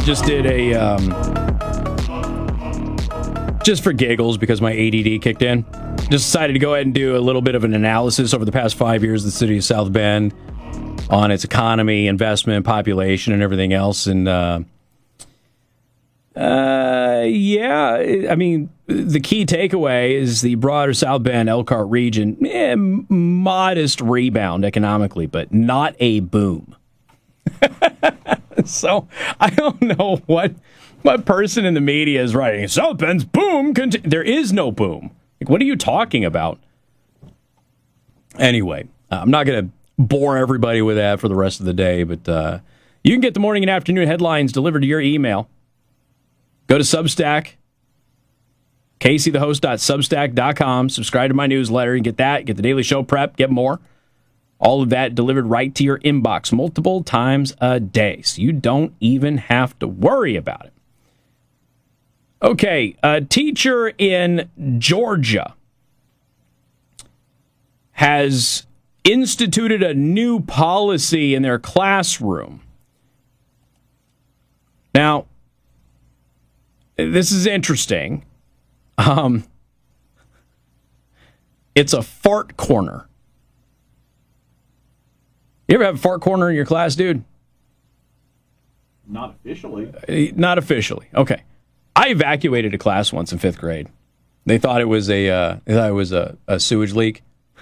just did a, just for giggles because my ADD kicked in, just decided to go ahead and do a little bit of an analysis over the past 5 years of the city of South Bend on its economy, investment, population, and everything else. And, yeah, I mean, the key takeaway is the broader South Bend, Elkhart region, modest rebound economically, but not a boom. So I don't know what person in the media is writing. South Bend's boom. There is no boom. Like, what are you talking about? Anyway, I'm not going to bore everybody with that for the rest of the day, but you can get the morning and afternoon headlines delivered to your email. Go to Substack, caseythehost.substack.com. Subscribe to my newsletter and get that. Get the daily show prep. Get more. All of that delivered right to your inbox multiple times a day. So you don't even have to worry about it. Okay, a teacher in Georgia has instituted a new policy in their classroom. Now, this is interesting. It's a fart corner. You ever have a fart corner in your class, dude? Not officially. Not officially. Okay. I evacuated a class once in 5th grade. They thought it was a sewage leak.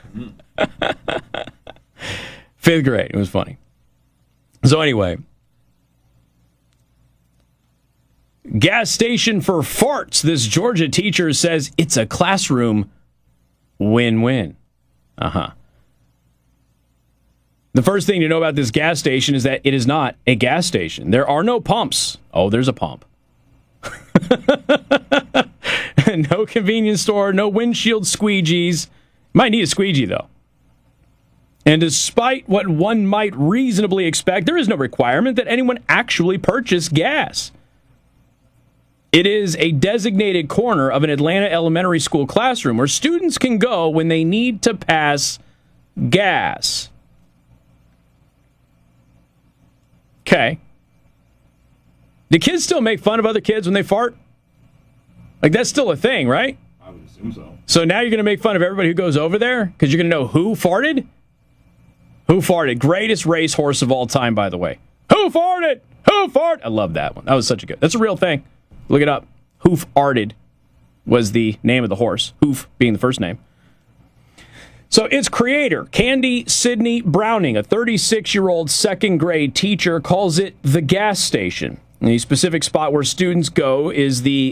5th grade. It was funny. So anyway, gas station for farts. This Georgia teacher says it's a classroom win-win. The first thing to know about this gas station is that it is not a gas station. There are no pumps. Oh, there's a pump. No convenience store, no windshield squeegees. Might need a squeegee, though. And despite what one might reasonably expect, there is no requirement that anyone actually purchase gas. It is a designated corner of an Atlanta elementary school classroom where students can go when they need to pass gas. Okay. Do kids still make fun of other kids when they fart? Like, that's still a thing, right? I would assume so. So now you're going to make fun of everybody who goes over there? Because you're going to know who farted? Who farted? Greatest racehorse of all time, by the way. Who farted? Who farted? I love that one. That was such a good... That's a real thing. Look it up. Hoof Arted was the name of the horse. Hoof being the first name. So its creator, Candy Sydney Browning, a 36-year-old second grade teacher, calls it the gas station. The specific spot where students go is the